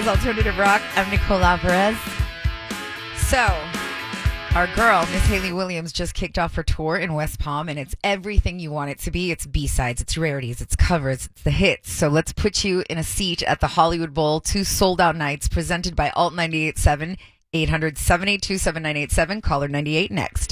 Always Alternative Rock. I'm Nicole Alvarez. So, our girl, Miss Hayley Williams, just kicked off her tour in West Palm, and it's everything you want it to be. It's B-sides, it's rarities, it's covers, it's the hits. So let's put you in a seat at the Hollywood Bowl, 2 sold-out nights presented by Alt 98.7, 800-782-7987, caller 98 next.